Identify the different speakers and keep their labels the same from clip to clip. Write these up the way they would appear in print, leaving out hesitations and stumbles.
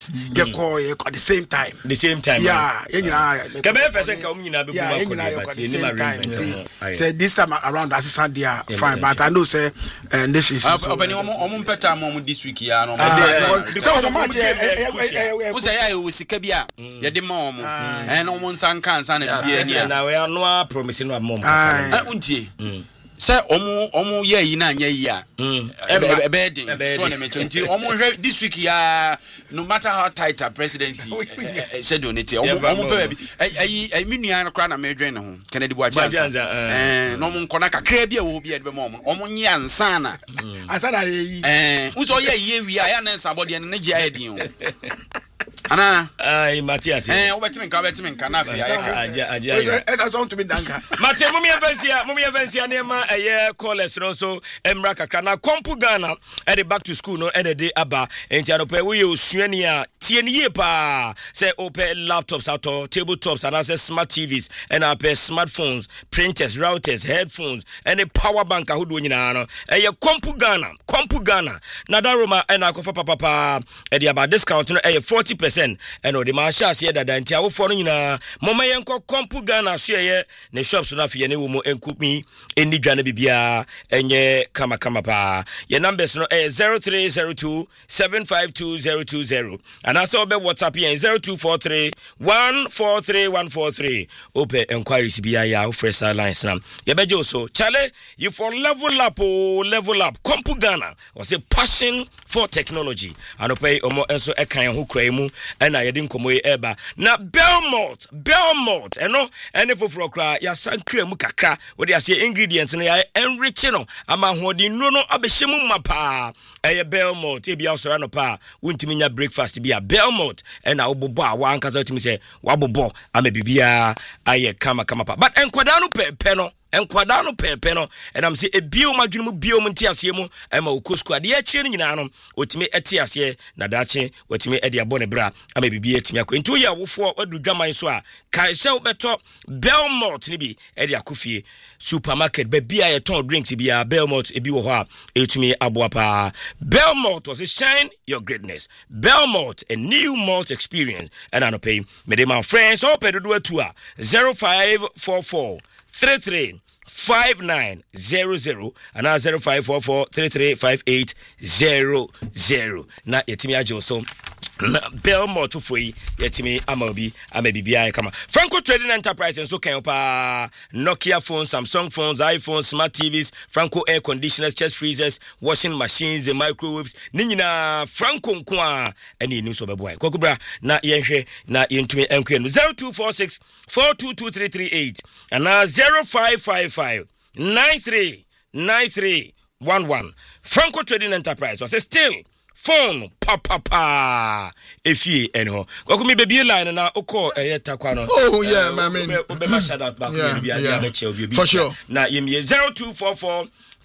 Speaker 1: you call at the same time. Yeah,
Speaker 2: Can I first come in?
Speaker 1: Say this time around as Sunday fine, but I know say this is
Speaker 3: this week ya no.
Speaker 1: So much
Speaker 3: say we sikabia ye de ma omo and omo nsanka nsa na bia
Speaker 2: na we are no promising no mom.
Speaker 3: Untie. Say omo ye yi na anya yi a ebedin so na mention nti omo this week ya no matter how tight a presidency schedule it omo pe bi ai minua no kra na medwen ne ho Kennedy Boachian no omo nkona kakra bia wo bia de be omo nye ansa na
Speaker 1: asana yi
Speaker 3: uzo ye yi wi a ya na nsa body ne gye ayedin o ana
Speaker 2: Matthias
Speaker 3: obetimi nka na afia ya
Speaker 1: esa so to be danka
Speaker 2: Mate mummy evensia na ma callers no so emra kakra na kompu Ghana e dey back to school no e dey aba enti anope we osuani a tie ne pa say open laptops ato tabletops and access smart TVs and apple smartphones, printers, routers, headphones and a power bank ahodo nyina no e kompu Ghana na daroma e na kofa papa e dey aba discount no e 40% and the marshal say that anti awofo no nyina mama yenko kompu Ghana so ye ne shops no afie ne wo mo enkupi eni dwane bibia enye kama pa your numbers no 0302 752020 and also be WhatsApp here 0243 143 143 open inquiries bia ya fresh lines na ye beje so chale you for level up kompu Ghana or say passion for technology and pay omo enso ekan ho kra mu na yedin komo eba na Belmont eno ene foforo kra ya sankra mu kakra we dey say ingredients no ya enrich no ama hodin no abehemu mapa eye Belmont e bia osora no pa wontimi nya breakfast bia Belmont ena obobo a wan kasa otimi say wabobo ama bibia aye kama pa but enkwada no pepe no and I'm say a bio madwunu bio montiasie mu ema okosku ade a chire nyina no otimi etiasie na dache otimi ede abone bra ama bibia etimi akọ ntu ye awofo wadu dwaman so a kai se obeto Belmont ni bi ede akofie supermarket ba bia ye ton drinks bia Belmont ebi wo ho a etimi aboa pa Belmont was shine your greatness Belmont a new malt experience and I no pay me dey my friends open do atu a 0544 335900 and 0544 335800 na yetimi ajo so Belmont foi yetimi amabi amabibia kama Franco Trading Enterprise so kan pa Nokia phones, Samsung phones, iPhones, smart TVs, Franco air conditioners, chest freezers, washing machines, and microwaves ni nyina Franco nko ene ni so beboy kokubra na yenhwe na yentumi enko 0246 422338 and 0555 939311 Franco Trading Enterprise was still phone papa efie enho kokumi baby line na oko takwa no
Speaker 4: oh yeah my man
Speaker 2: be ma shout out back be che obi
Speaker 4: for sure
Speaker 2: na yemie 0244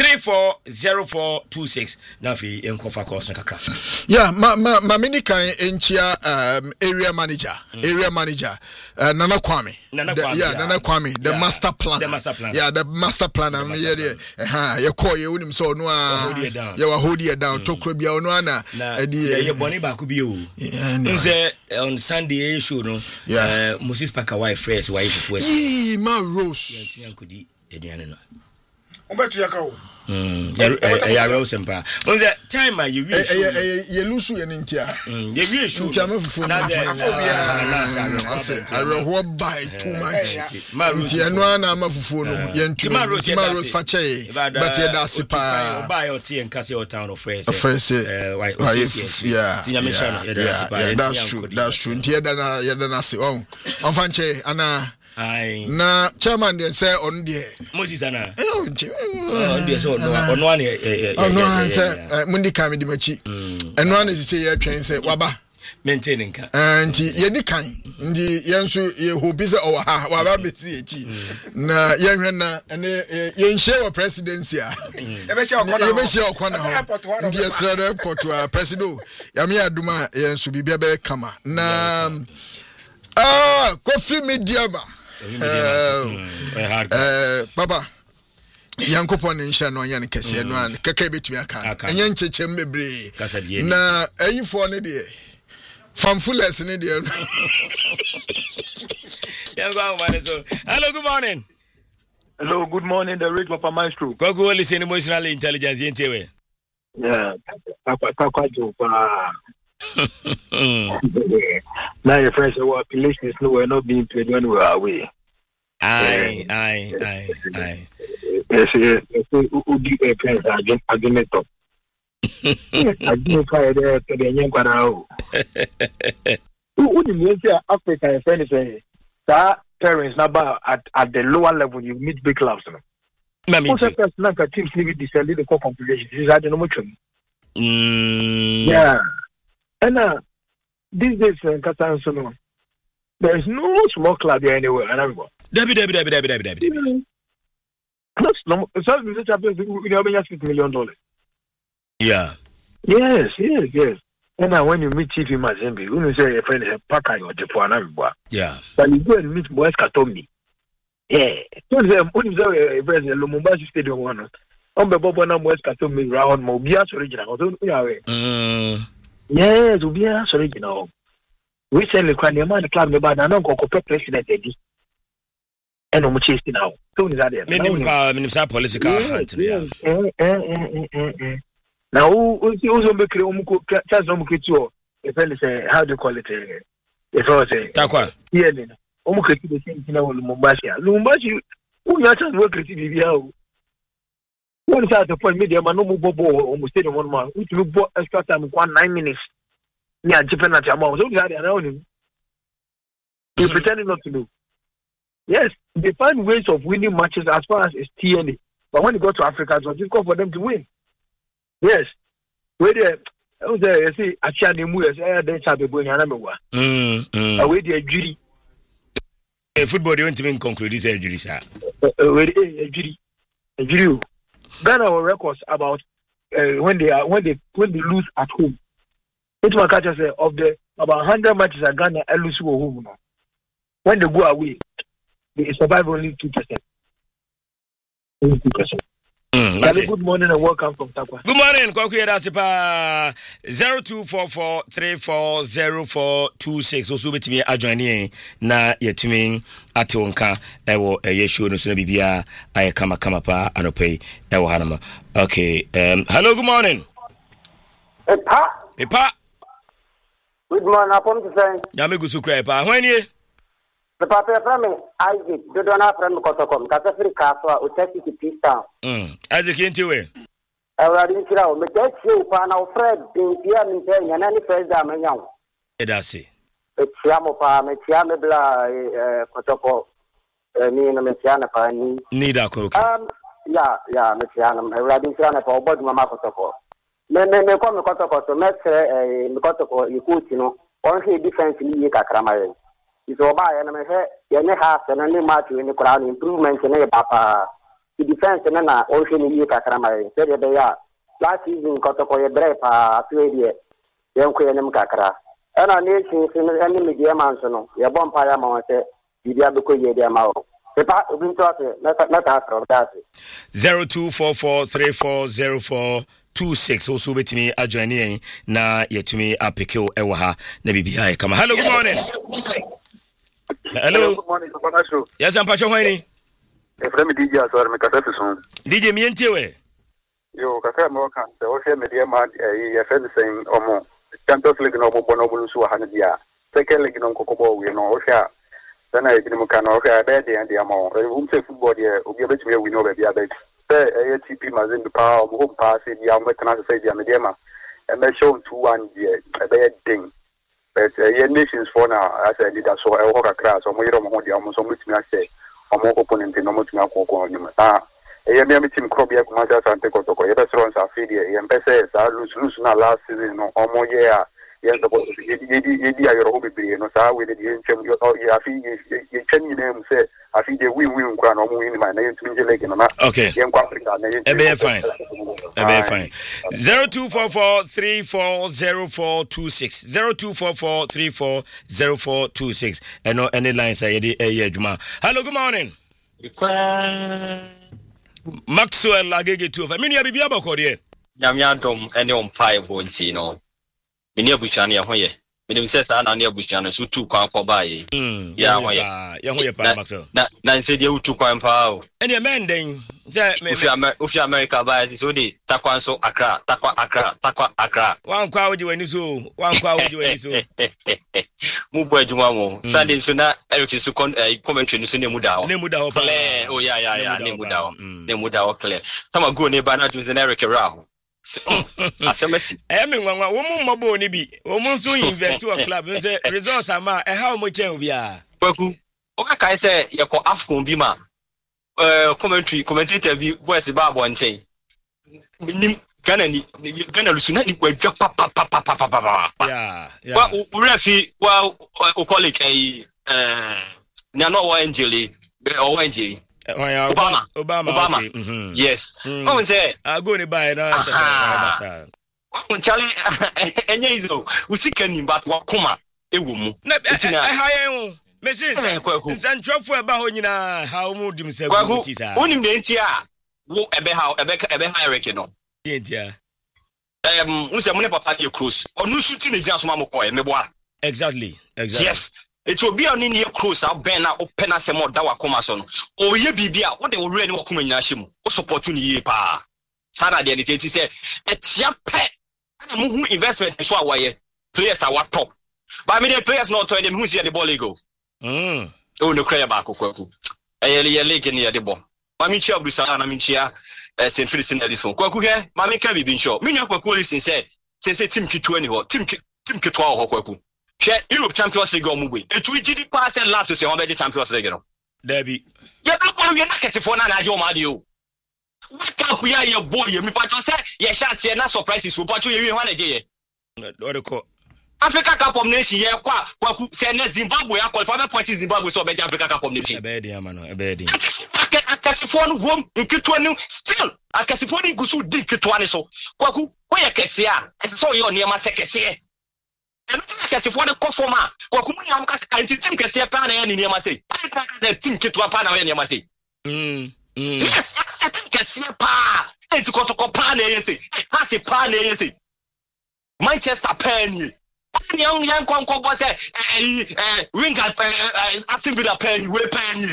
Speaker 2: 340426 na fi enkofa course kakra
Speaker 4: yeah ma mini kan enchia area manager Nana Kwame the master plan yeah the master plan am ye ye call ye unim so no ye wa hold you down tokro bia ono ana
Speaker 2: ye boni ba ku bi o nze on Sunday show no Moses Parker wife fresh wife fufu
Speaker 4: ma Rose
Speaker 2: ye ti yankodi ediane no
Speaker 1: Umbetu yakao.
Speaker 2: Ya Rosempa. On the time you wish
Speaker 4: you lose you ntia.
Speaker 2: You wish you
Speaker 4: I will buy too much. Ntia no na mafufu no yentu. Tomorrow fache. But ye da sipa.
Speaker 2: Buy your tea and cast your town of friends.
Speaker 4: Yeah. That's true. Ntia da ye da si. Oh. Onfanche ana na chairman dey say on there
Speaker 2: Moses ana
Speaker 4: on there so on one say mundi kan di machi eno an say ye twen say waba
Speaker 2: maintaining kan
Speaker 4: anti ye di kan ndi yenso ye hope say o ha waba beti echi na ye hwen na ene ye nhye wa presidency a
Speaker 1: ye be share
Speaker 4: okwana ho ndi esra airport wa president ya me aduma yenso bibia be kama na Kofi Mediama Baba Yankopon nsha no yan kese no an kaka betumi aka enye nchechem bebre na ayifo ne de Fanfulless in India.
Speaker 2: Hello, good morning.
Speaker 5: Hello, good morning, the Rich Papa Maestro.
Speaker 2: Go listen emotional intelligence in TV.
Speaker 5: Yeah, Papa Joe. Now your friends say population is nowhere not being paid when we are away.
Speaker 2: Aye.
Speaker 5: Yes, who do a friends argument up. I do fire there to the young Parao. Who do you say Africa friends say that parents number at the lower level you meet big clubs? Most of us now teams leave descending the core population. This is at the notion. Yeah. And these days in Qatar, so there is no small club here anywhere and everywhere.
Speaker 2: Debbie.
Speaker 5: That's no. So the champions we have $6 million.
Speaker 2: Yeah.
Speaker 5: Yes. And when you meet Chief Mazembe, you say your friend is a packer or Japan everywhere.
Speaker 2: Yeah.
Speaker 5: But you go and meet Boys Katomi. Yeah. So the president Lumumbashi Stadium one. On the Bobo na Boys Katomi round Mobias original. Yes, Mobias original. Recently, when the man club the bad, I don't go president Eddie. And I'm chasing now. So is that there?
Speaker 2: Minister political hunt.
Speaker 5: Now, who's make chance no mukito? If I say, how do you call it? If I say,
Speaker 2: Takwa.
Speaker 5: Yeah, then. Omukiti the same thing with Lumumbashi. Who you chance work creative video? One is at the point media, man, no more bobo, almost 1 month. Which you bought extra time 9 minutes. Yeah, Japan at your mouth. So is that there? You're pretending not to do. Yes, they find ways of winning matches as far as it's TNA. But when you go to Africa, it's difficult for them to win. Yes. Where you see, actually, they have a going on. Away the jury.
Speaker 2: Football, they want to conclude this jury, sir.
Speaker 5: A jury. Ghana our records about when they lose at home. It's my catcher say of the about 100 matches at Ghana and lose at home. When they go away, they survive only 2%. Only 2%. Good morning and welcome from Takwa.
Speaker 2: Good morning, Kwaku Yedasipa 0244340426. Also betimi adjoining na yetumi atonka ewo yeshow no so na bibia aye kama pa anopai ewo hanama. Okay, hello, good morning. Epa.
Speaker 6: Good morning, apom to say.
Speaker 2: Nyame gusu kra epa. Hwan nie?
Speaker 6: The papa from Isaac, do not from Kotokom, Catafri Castle, or take it to Pista.
Speaker 2: Isaac, into it.
Speaker 6: I will ring it out, but that's you, Pana Fred, in Piam, and any first damn young.
Speaker 2: Edasi.
Speaker 6: It's Yamopa, Metiamabla, Kotoko, me and Metiana,
Speaker 2: Nida Cook.
Speaker 6: Yeah, Metiana, I will ring it out, but Mamma Kotoko. Then they come to Kotoko to make a Kotoko, you could, only defense in Yakramay. It's over, and I'm a half and only match in the crown improvement in a papa. The defense and then also in the Kakramay. Said they are last season, Kotokoya Brepa, 2 years, young Queen Kakra. And our nation is any media mansion, your bonfire mountain, the Diabuko Yamao. The part of Winter, not after that.
Speaker 2: 0244340426 also betimi adjoining na yetumi apekeo ewa ha na bibia kama. Hello, good morning. Hello.
Speaker 7: Good morning, Papa Show.
Speaker 2: Yes, I'm Pacho Wayne.
Speaker 7: Efrem DJ asore me kata fisun.
Speaker 2: DJ mi entewe.
Speaker 7: Yo, kaka mo kan se o hwe media man e friend saying omo Champions League no bobo no bulu so ha ne dia. Second league no kokobo we no o hwe a na e bi mu kan o hwe a be de and amo. Say football there obi betumi win over bia bet. Say TP Mazembe pa o mo pa se dia mo kana say dia media ma. E me show 2-1 there. E be ding. But nations for now as a leader so I walk across or more the almost almost me say or more opponent in almost me go on you ah e me team Krobia Kumasa Sante Kotoko e best runs are feed e empese sa lose na last season no omo year yes supposed to ye your hobby be no sa we the chem you afi ye chen name say afi the win kwa no mo win my na team league no na
Speaker 2: okay
Speaker 7: yen kwa Africa na yen
Speaker 2: fine 0244340426 0244340426 and any lines are ye adwuma. Hello, good morning. Maxwell Agege 2 me nua bibia bako de
Speaker 8: nyame adom ene on 5 wonti no me ne abuchane ye ho ye Minim says I na abusua no so tu kwan ko ba ye.
Speaker 2: Ya ho ye pa Maxwell.
Speaker 8: Na say dey tu kwan pa o.
Speaker 2: Any men den
Speaker 8: Ufi America ba so dey takwan so Accra. Wan kwa oji wani so. Mu bo adwuma mo. Sunday so na Eric so commentary no so ne mu da ho. Clear. Oh yeah, ne mu da ho clear. Tama go ne ba na Jose Eric Raho. Asemesi
Speaker 2: me nwanwa wo mu mmobo ni bi wo mu so invest wo club say results ama how much chen bia
Speaker 8: Kwaku o ka kai say ye ko Afcon bi ma commentator bi boys ba bo nchen nim Ghana lusuna ni kwa pa wa refi wa o colleague na no wa Angeli o Angeli Obama.
Speaker 2: Okay.
Speaker 8: Yes. Come say
Speaker 2: go ni buy na chasa.
Speaker 8: Charlie enye izo. Usikani but wakoma ewo mu.
Speaker 2: Hayen message. Nsantwafo eba ho nyina ha mu dim se go ti sa.
Speaker 8: Onim de ntia wo ebe ha Eric no.
Speaker 2: Ntia.
Speaker 8: Unse mo ne papa dey close. Onu suti ne gya so ma mo koy meboa.
Speaker 2: Exactly.
Speaker 8: Yes. It will be on in your close out ben na open as a more dawa koma so no o ye bibia wo de wo re ni wo koma nyina hye mu wo support ni ye pa sada de ti say etia pe na mo hu investment so awaye players are what top but me the players not to them who see the ball go o no cry ba Kwaku ye league ni ye de ball ma mi chi Abdusala na mi chi St. Philip in Edison Kwaku he ma mi ka bi ncho mi nya Kwaku listen say team kitu ni ho team kitu ho Kwaku Europe Champions League omugbe etu GD pass and last say one be Champions League no
Speaker 2: Derby
Speaker 8: ye ba kwa we na kese fo na aje o ma de o what cup ya ye boy ye mi pa cho say ye chance na surprises so pa cho ye wi ho na je ye
Speaker 2: odeko
Speaker 8: Africa Cup of Nations ye Kwaku say na Zimbabwe ya qualify point Zimbabwe so be Africa Cup of Nations
Speaker 2: ebe de ama no ebe de
Speaker 8: akase fo no home nketwa ni still akase fo ni gusu di nketwa ni so Kwaku wo ye kese a ese so ye oni ma se kese and kasi for the conforma or kumu kasi anti-team kasi pa na yan ni ma say the team kitwa pa na yan ni ma say yes team kasi pa enti ko to pa na yan say kasi pa na yan say Manchester Penny yan kon bo say winger Aston Villa Penny we Penny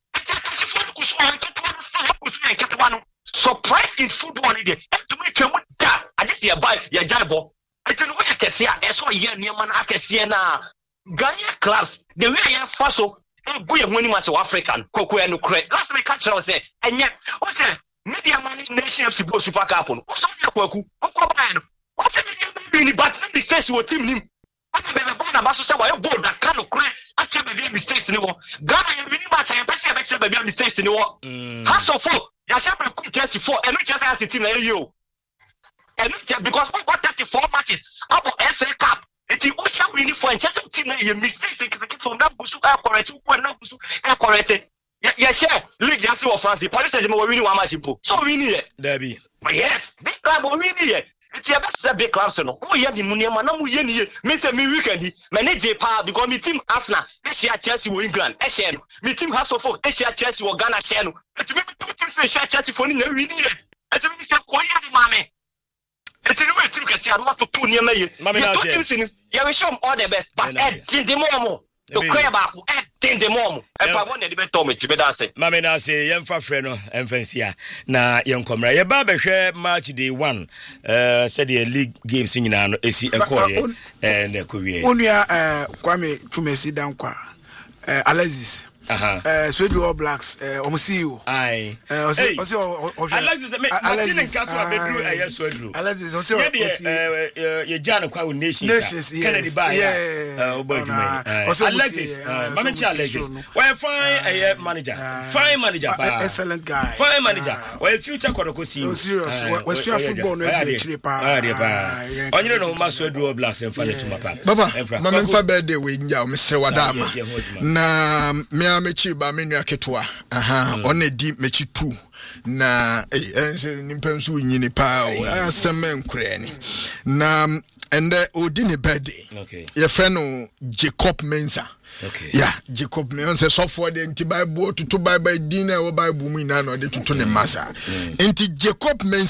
Speaker 8: surprise in football dey to me tell that I just see buy ya jaibo I tell you what akese a eso ye niam na akese na Ghana clubs the way I faso e go ye honi ma se African koko e no kre last week catch us say enye o say media man nation FC Bo Super Cup no o so ye Kwaku o ko buy no o say media ni but the mistakes wo team nim aka be be na baso say wa ye bold that can no kre acha be mistakes ni wo Ghana ye wini match ye pese be be mistakes ni wo has of four ya sha be Chelsea 4 and no Chelsea has the team na you and because we got 34 matches about FA Cup. It's the ocean winning for and just team your mistakes from that busu correct correct. Yeah, share league yes of France. Paris Saint-Germain winning one match impo. So we need it.
Speaker 2: Derby.
Speaker 8: Yes, big club we need it. It's your best big club so no. Oh yeah, the money man no ye ni. Me say me weekend manage pa because me team Arsenal, share Chelsea in England. Share no. Me team has of share Chelsea or Ghana share no. It's me two share Chelsea for ni we need it. It's me say ko ya di mame. It's a way to get you not to put near me. You will show them all the best, but in the moment, to cry about in the moment. And I want to debate Tommy to be dancing.
Speaker 2: Mamma say, young Fafreno, and Fancia. Na young comrade, your barber share March day 1. Said the league games in an AC and Korea and the Korea.
Speaker 1: Only Kwame to me sit down qua Alexis. Sweden All Blacks Omusio
Speaker 2: aye
Speaker 1: Alexis Alexis also
Speaker 2: ye Jan kwa nations Kennedy by Alexis manager Alexis why fine manager
Speaker 1: excellent guy
Speaker 2: fine manager why future Kodokosi
Speaker 1: serious was football no be pa
Speaker 2: onye no ma Sweden All Blacks en fane to mapa
Speaker 4: baba mama fa birthday we nya o mesre wadama na mechi ba menu aketoa on di mechi 2 na nimpemsu nyini pa asem nkure ni na ende odi ne birthday your friend Jacob Mensah yeah Jacob Mensah so for the anti bible to bible dinner or bible mu na no de tutu ne masa anti Jacob Mensah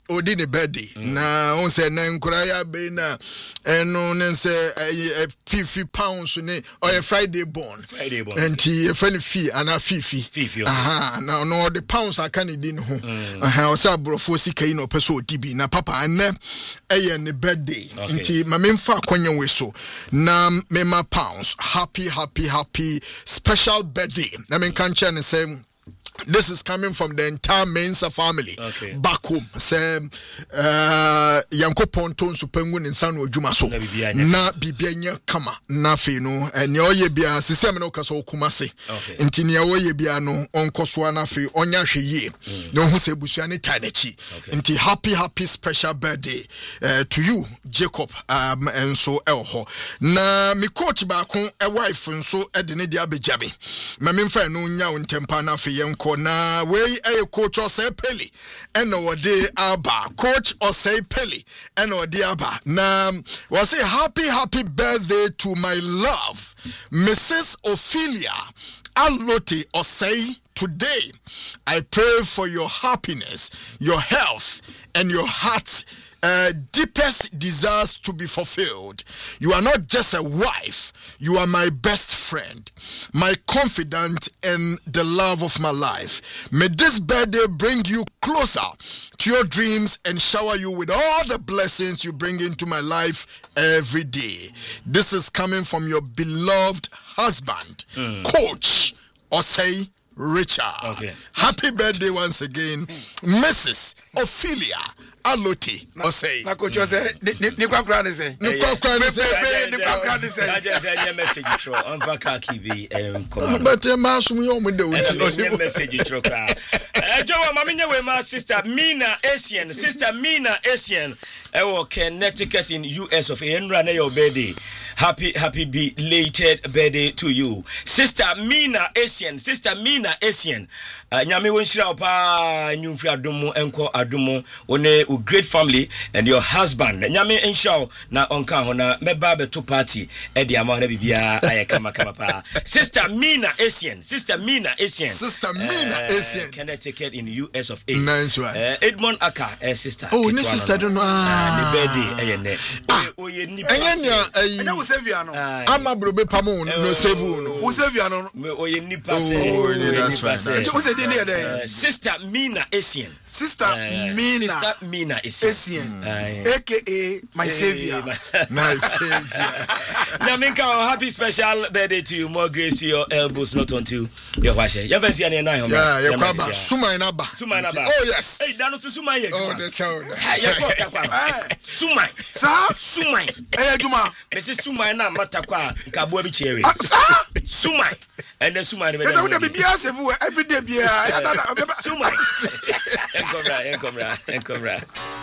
Speaker 4: odi ne birthday na on say na nkura ya be na eno ne say 50 pounds ne or Friday born enti e friend fee ana fifi na no the pounds aka ne din ho o say abrofo sika yi no peso odibi na papa ane eye ne birthday enti ma memfa akonya we so na mema pounds happy special birthday na men kan che ne say this is coming from the entire Mensa family back home. Say, Yanko Ponton Supengu in San Jumaso. Na Bibianya Kama, Nafino, and Yoye Bia, Sisemino Caso Kumase. Intinia Oye Biano, Onko Swanafi, Onyashi Ye, no Huse Busiani Tanechi. Inti happy special birthday to you, Jacob, and so Elho. Na mi coach back on a wife and so Edinidia Bejabi. Mamimfa no nya untempana fi yenko na we coach Osei Peli eno de aba coach Osei Peli eno de aba na was say happy birthday to my love Mrs. Ophelia Alote Osei. Today I pray for your happiness, your health, and your heart deepest desires to be fulfilled. You are not just a wife, you are my best friend, my confidant, and the love of my life. May this birthday bring you closer to your dreams and shower you with all the blessings you bring into my life every day. This is coming from your beloved husband, Coach Osei Richard. Happy birthday once again, Mrs. Ophelia Alote Osei.
Speaker 1: Na coach Osei, ni kwa krani se. Ni kwa krani se.
Speaker 2: Aja message throw on vaka kibi
Speaker 4: but masu mu yomu de uti.
Speaker 2: Message throw ka. Jowa mami nyewe ma sister Mina Asian, ewo Connecticut in US of A. Enra na your birthday. Happy belated birthday to you. Sister Mina Asian. Nyame wonshira opa nyumfri adumo enko adumo one great family and your husband. Nyame enshaw na onka ho na meba beto party e de ama na bibia ayekama pa. Sister Mina Asian. Connecticut in US of A.
Speaker 4: Nice one.
Speaker 2: Edmond Aka sister.
Speaker 4: Oh, ne sister don't know.
Speaker 2: The birthday eyene.
Speaker 4: Oye ni pass. Ama brobe pamo no save no.
Speaker 1: Who save you no?
Speaker 2: Oye ni pass.
Speaker 4: Oh, that's fine.
Speaker 1: Who said there?
Speaker 2: Sister Mina Asian.
Speaker 1: Mina Asian. AKA my savior.
Speaker 4: My savior.
Speaker 2: Naminka, happy special birthday to you. More grace to your elbows, not onto your wash. You haven't seen any nine.
Speaker 4: Yeah, you come back. Sumainaba.
Speaker 2: Oh yes. Hey, Dano to Sumai.
Speaker 4: Oh, that's how.
Speaker 2: Sumai. Sumai.
Speaker 1: Hey, Juma.
Speaker 2: Mrs. Sumai na matakwa kabwa bicheri. Sumai. And then Sumai.
Speaker 1: That's how they be every day.
Speaker 2: Sumai. Enkomra.